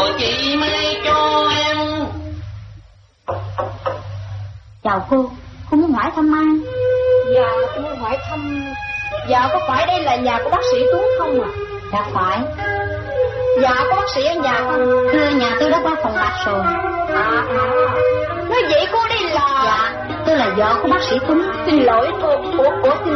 rồi chị mới cho em. Chào cô muốn hỏi thăm ai? Dạ tôi muốn hỏi thăm. Dạ có phải đây là nhà của bác sĩ Tuấn không ạ? Dạ phải. Dạ có bác sĩ ở nhà không? Thưa, nhà tôi đã qua phòng mạch rồi. Nói vậy cô đây là... Dạ tôi là vợ của bác sĩ Tuấn. Xin lỗi cô, của